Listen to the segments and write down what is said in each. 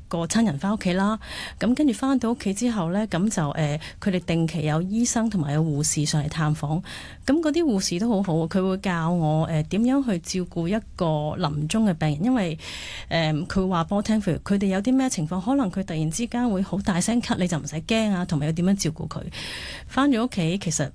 個親人翻屋企啦。咁跟住翻到屋企之後呢，咁就佢哋定期有醫生同埋有護士上嚟探訪。咁嗰啲護士都好好，佢會教我點樣去照顧一個臨終嘅病人，因為佢會話俾我聽，譬如佢哋有啲咩情況，可能佢突然之間會好大聲咳，你就唔使驚啊，同埋要點樣照顧佢。翻咗屋企其實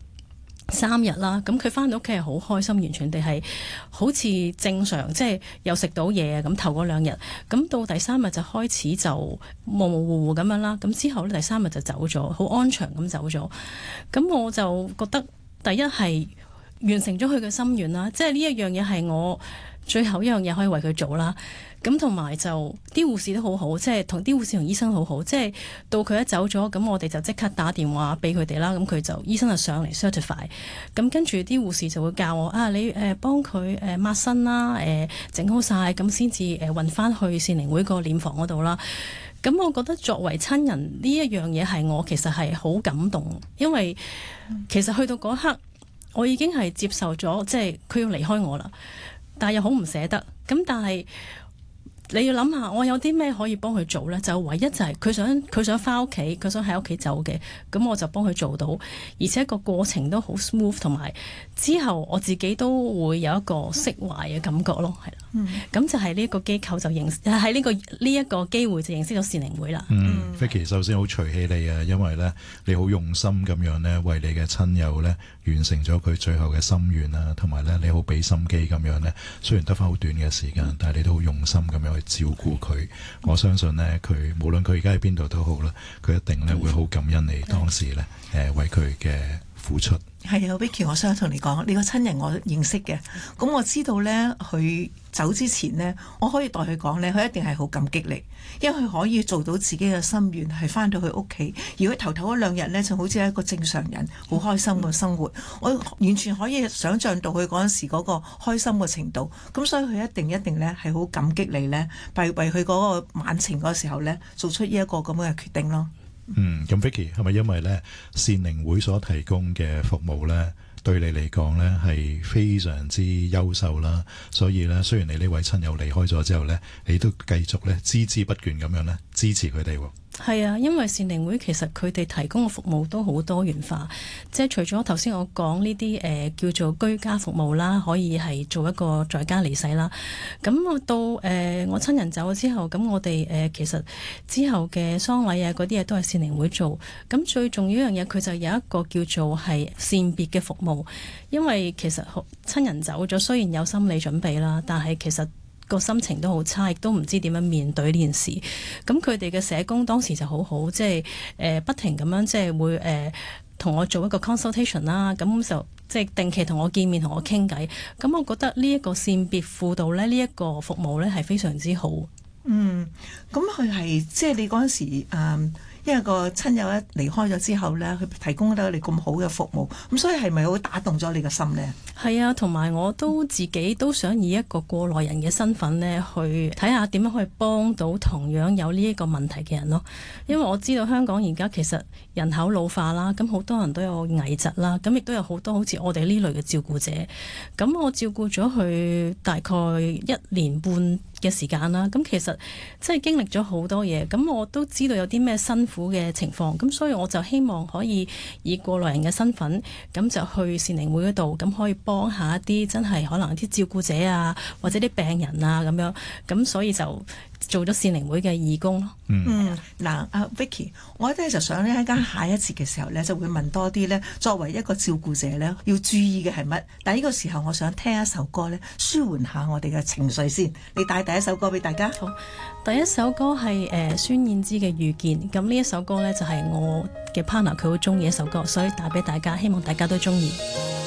3日啦，咁佢翻到屋企係好開心，完全地係好似正常，即係又食到嘢咁頭嗰2日，咁到第3日就開始就模模糊糊咁樣啦，咁之後呢，第3日就走咗，好安詳咁走咗。咁我就覺得第一係完成咗佢嘅心願啦，即係呢一樣嘢係我最後一樣嘢可以為佢做啦。咁同埋就啲護士都好好，即係同啲護士同醫生好好，即係到佢一走咗，咁我哋就即刻打電話俾佢哋啦。咁佢就醫生就上嚟 certify， 咁跟住啲護士就會教我你幫佢抹身啦，整好晒，咁先至運翻去善寧會個殮房嗰度啦。咁我覺得作為親人呢一樣嘢係我其實係好感動，因為其實去到嗰刻我已經係接受咗，即係佢要離開我啦，但係又好唔捨得。咁但係你要諗下，我有啲咩可以幫佢做呢？就唯一就係佢想翻屋企，佢想喺屋企走嘅，咁我就幫佢做到，而且個過程都好 smooth，同埋之後我自己都會有一個釋懷嘅感覺咯，係啦。咁就係呢一個機構就喺呢一個機會就認識咗善寧會啦。 Vicky 首先好隨喜你啊，因為呢你好用心咁樣呢，為你嘅親友呢完成咗佢最後嘅心願啦，同埋呢你好俾心機咁樣呢，雖然得翻好短嘅時間，但係你都好用心咁樣去照顧佢。我相信呢，佢無論佢而家喺邊度都好啦，佢一定呢會好感恩你當時呢為佢嘅付出。 係啊 Vicky， 我想同你講，你個親人我認識嘅，咁我知道呢，佢走之前呢，我可以代佢講呢，佢一定係好感激你，因為佢可以做到自己嘅心願，係翻到去屋企。而佢頭嗰2日呢，就好似係一個正常人，好開心嘅生活。我完全可以想像到佢嗰陣時嗰個開心嘅程度。咁所以佢一定呢係好感激你呢，為佢嗰個晚晴嗰時候呢，做出呢一個咁嘅決定咯。 咁 Vicky 係咪因為呢善寧會所提供嘅服務呢，對你嚟講呢係非常之優秀啦，所以呢，雖然你呢位親友離開咗之後呢，你都繼續呢孜孜不倦咁樣呢支持佢哋喎。 係啊，因為善寧會其實佢哋提供嘅服務都好多元化，即係除咗頭先我講呢啲叫做居家服務啦，可以係做一個在家離世啦。咁到我親人走咗之後，咁我哋其實之後嘅喪禮啊嗰啲嘢都係善寧會做。咁最重要一樣嘢，佢就有一個叫做係善別嘅服務，因為其實親人走咗，雖然有心理準備啦，但係其實個心情都好差，亦都唔知點樣面對呢件事。咁佢哋嘅社工當時就好好，即係不停咁樣即係會同我做一個 consultation 啦。咁就即係定期同我見面，同我傾偈。咁我覺得呢一個善別輔導咧，呢一個服務咧係非常之好。 咁佢係即係你嗰陣時因為個親友一離開咗之後呢，佢提供得你咁好嘅服務，咁所以係咪好打動咗你個心呢？ 係啊，同埋我都自己都想以一個過來人嘅身份呢，去睇下點樣可以幫到同樣有呢一個問題嘅人咯。因為我知道香港而家其實人口老化啦，咁好多人都有危疾啦，咁亦都有好多好似我哋呢類嘅照顧者。咁我照顧咗佢大概1年半嘅時間啦，咁其實即係經歷咗好多嘢，咁我都知道有啲咩辛苦嘅情況，咁所以我就希望可以以過來人嘅身份，咁就去善寧會嗰度，咁可以幫下一啲真係可能啲照顧者啊，或者啲病人啊咁樣，咁所以就做咗善寧會嘅義工咯。 嗱，阿 Vicky， 我咧就想咧喺間下一節嘅時候咧，就會問多啲咧，作為一個照顧者咧，要注意嘅係乜？但係呢個時候，我想聽一首歌咧，舒緩下我哋嘅情緒先。你帶第一首歌俾大家。 好，第一首歌係孫燕姿嘅《遇見》。咁呢一首歌咧就係我嘅 partner 佢好中意一首歌，所以帶俾大家，希望大家都中意。